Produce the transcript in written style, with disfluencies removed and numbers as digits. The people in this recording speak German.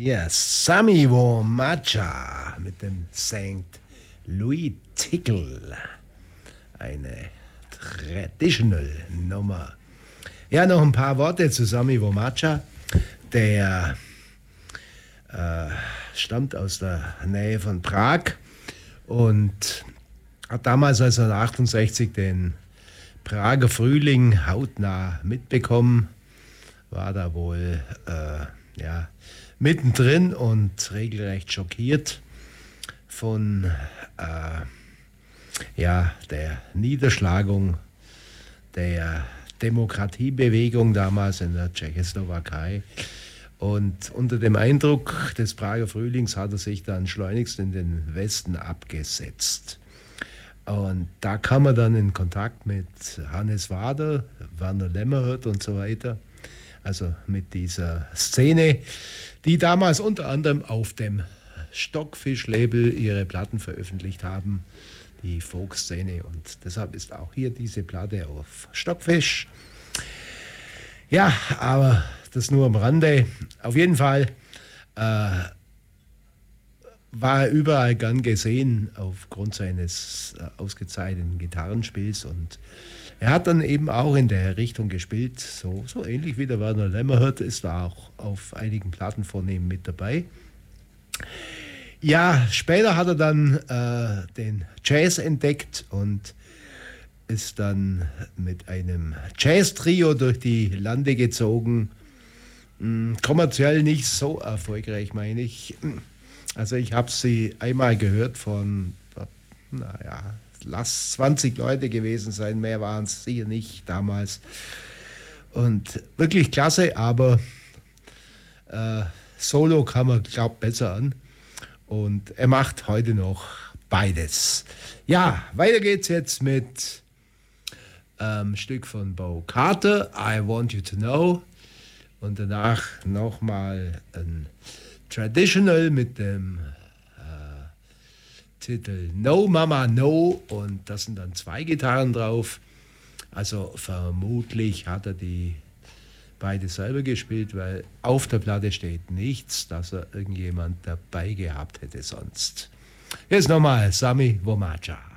Ja, Sammy Womacha mit dem St. Louis Tickle. Eine Traditional Nummer. Ja, noch ein paar Worte zu Sammy Womacha. Der stammt aus der Nähe von Prag und hat damals 1968 den Prager Frühling hautnah mitbekommen. War da wohl mittendrin und regelrecht schockiert von der Niederschlagung der Demokratiebewegung damals in der Tschechoslowakei. Und unter dem Eindruck des Prager Frühlings hat er sich dann schleunigst in den Westen abgesetzt. Und da kam er dann in Kontakt mit Hannes Wader, Werner Lämmerhirt und so weiter. Also mit dieser Szene, die damals unter anderem auf dem Stockfisch-Label ihre Platten veröffentlicht haben, die Folk-Szene. Und deshalb ist auch hier diese Platte auf Stockfisch. Ja, aber das nur am Rande. Auf jeden Fall war er überall gern gesehen aufgrund seines ausgezeichneten Gitarrenspiels, und er hat dann eben auch in der Richtung gespielt, so ähnlich wie der Werner Lämmerhirt, ist da auch auf einigen Platten vornehm mit dabei. Ja, später hat er dann den Jazz entdeckt und ist dann mit einem Jazz-Trio durch die Lande gezogen. Kommerziell nicht so erfolgreich, meine ich. Also ich habe sie einmal gehört von, lass 20 Leute gewesen sein, mehr waren es sicher nicht damals. Und wirklich klasse, aber Solo kam er, glaube ich, besser an. Und er macht heute noch beides. Ja, weiter geht's jetzt mit Stück von Bo Carter, I Want You to Know. Und danach nochmal ein Traditional mit dem Titel No Mama No, und da sind dann 2 Gitarren drauf. Also vermutlich hat er die beide selber gespielt, weil auf der Platte steht nichts, dass er irgendjemand dabei gehabt hätte sonst. Jetzt nochmal Sammy Womacha.